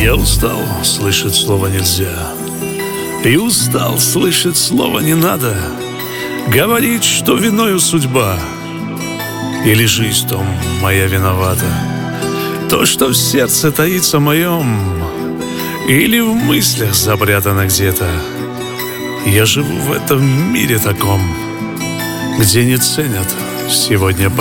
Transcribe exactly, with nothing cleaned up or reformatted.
Я устал слышать слово «нельзя», и устал слышать слово «не надо», говорить, что виною судьба, или жизнь в том моя виновата. То, что в сердце таится моем, или в мыслях запрятано где-то. Я живу в этом мире таком, где не ценят сегодня поэта.